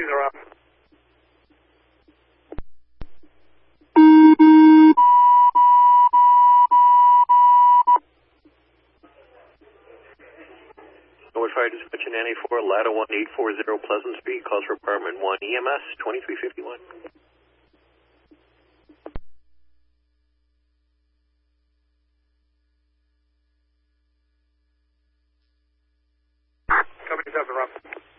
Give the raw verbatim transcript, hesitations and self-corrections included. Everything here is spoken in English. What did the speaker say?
Caesar up. Norwood Fire Dispatch N A four, Ladder one eight four zero Pleasant Street, calls for Apartment one E M S twenty-three fifty-one. Company seven, Rob.